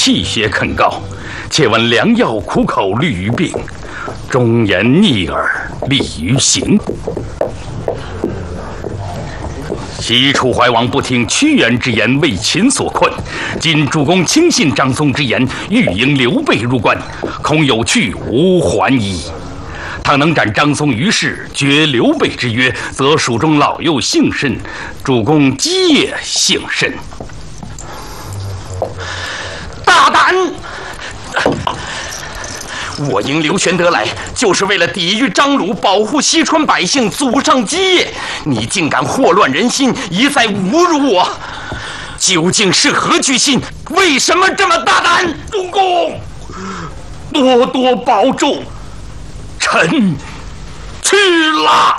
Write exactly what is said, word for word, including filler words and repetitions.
气血肯高，且闻良药苦口利于病，忠言逆耳利于行。昔楚怀王不听屈原之言，为秦所困；今主公轻信张松之言，欲迎刘备入关，恐有去无还矣。倘能斩张松于市，绝刘备之约，则蜀中老幼幸甚，主公基业幸甚。 大胆！我迎刘玄德来，就是为了抵御张鲁，保护西川百姓，祖上基业。你竟敢祸乱人心，一再侮辱我，究竟是何居心？为什么这么大胆？主公，多多保重，臣去了。